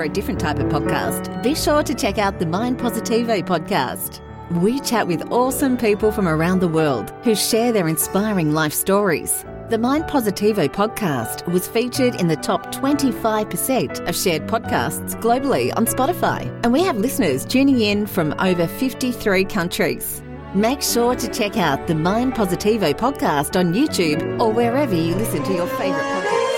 a different type of podcast, be sure to check out the Mind Positivo podcast. We chat with awesome people from around the world who share their inspiring life stories. The Mind Positivo podcast was featured in the top 25% of shared podcasts globally on Spotify, and we have listeners tuning in from over 53 countries. Make sure to check out the Mind Positivo podcast on YouTube or wherever you listen to your favourite